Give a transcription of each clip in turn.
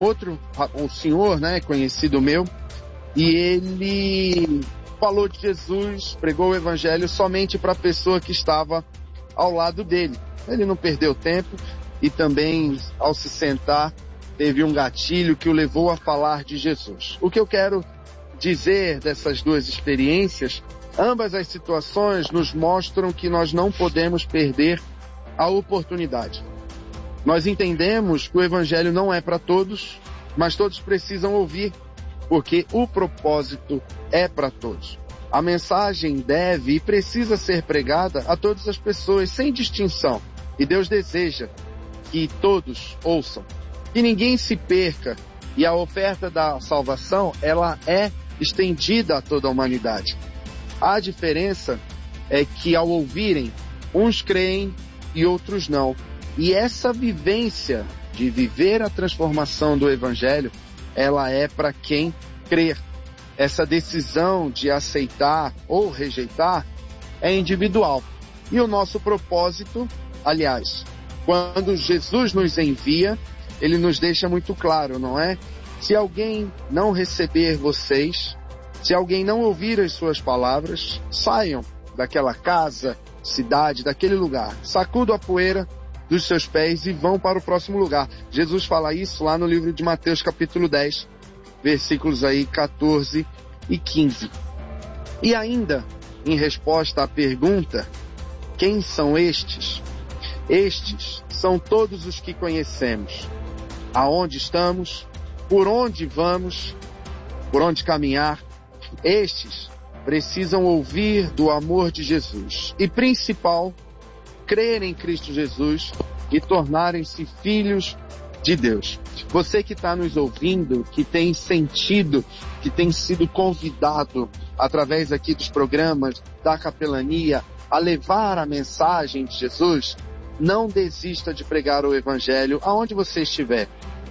um senhor, né, conhecido meu, e ele falou de Jesus, pregou o evangelho somente para a pessoa que estava ao lado dele. Ele não perdeu tempo e também, ao se sentar, teve um gatilho que o levou a falar de Jesus. O que eu quero dizer dessas duas experiências, ambas as situações nos mostram que nós não podemos perder a oportunidade. Nós entendemos que o evangelho não é para todos, mas todos precisam ouvir, porque o propósito é para todos. A mensagem deve e precisa ser pregada a todas as pessoas, sem distinção. E Deus deseja que todos ouçam, que ninguém se perca. E a oferta da salvação, ela é estendida a toda a humanidade. A diferença é que ao ouvirem, uns creem e outros não. E essa vivência de viver a transformação do evangelho, ela é para quem crer. Essa decisão de aceitar ou rejeitar é individual. E o nosso propósito, aliás, quando Jesus nos envia, ele nos deixa muito claro, não é? Se alguém não receber vocês, se alguém não ouvir as suas palavras, saiam daquela casa, cidade, daquele lugar. Sacudam a poeira dos seus pés e vão para o próximo lugar. Jesus fala isso lá no livro de Mateus, capítulo 10, versículos aí 14 e 15. E ainda, em resposta à pergunta, quem são estes? Estes são todos os que conhecemos. Aonde estamos? Por onde vamos? Por onde caminhar? Estes precisam ouvir do amor de Jesus. E principal, crer em Cristo Jesus e tornarem-se filhos de Deus. Você que está nos ouvindo, que tem sentido, que tem sido convidado através aqui dos programas da capelania a levar a mensagem de Jesus, não desista de pregar o evangelho aonde você estiver.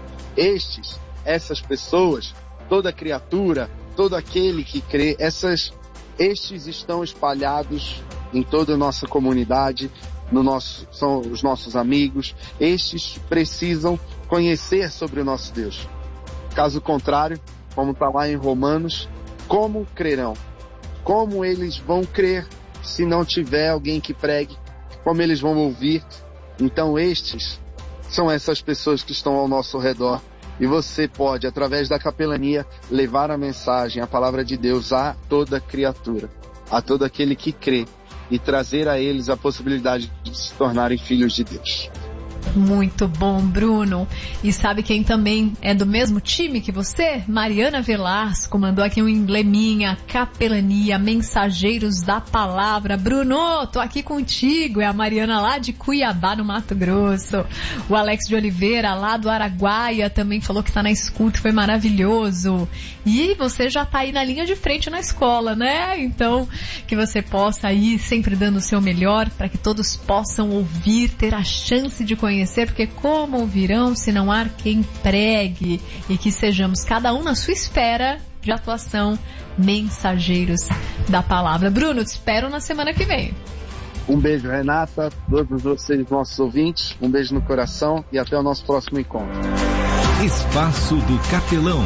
Essas pessoas, toda criatura, todo aquele que crê, estes estão espalhados em toda a nossa comunidade, são os nossos amigos. Estes precisam conhecer sobre o nosso Deus. Caso contrário, como está lá em Romanos, como crerão? Como eles vão crer se não tiver alguém que pregue? Como eles vão ouvir? Então estes são essas pessoas que estão ao nosso redor. E você pode, através da capelania, levar a mensagem, a palavra de Deus a toda criatura, a todo aquele que crê, e trazer a eles a possibilidade de se tornarem filhos de Deus. Muito bom, Bruno. E sabe quem também é do mesmo time que você? Mariana Velasco mandou aqui um embleminha, capelania, mensageiros da palavra. Bruno, tô aqui contigo. É a Mariana lá de Cuiabá, no Mato Grosso. O Alex de Oliveira, lá do Araguaia, também falou que tá na escuta, foi maravilhoso. E você já tá aí na linha de frente na escola, né? Então, que você possa ir sempre dando o seu melhor para que todos possam ouvir, ter a chance de conhecer, porque como ouvirão se não há quem pregue, e que sejamos cada um na sua esfera de atuação, mensageiros da palavra. Bruno, te espero na semana que vem. Um beijo, Renata, todos vocês, nossos ouvintes, um beijo no coração e até o nosso próximo encontro. Espaço do Capelão.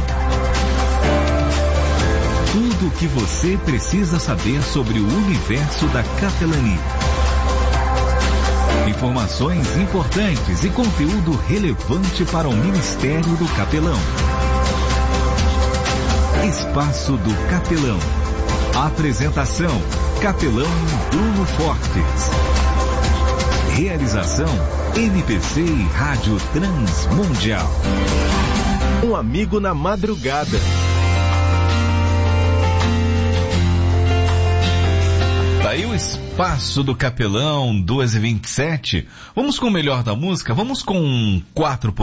Tudo o que você precisa saber sobre o universo da capelania. Informações importantes e conteúdo relevante para o Ministério do Capelão. Espaço do Capelão. Apresentação: Capelão Bruno Fortes. Realização: MPC e Rádio Transmundial. Um amigo na madrugada. Daí o Espaço do Capelão, 2h27. Vamos com o melhor da música? Vamos com 4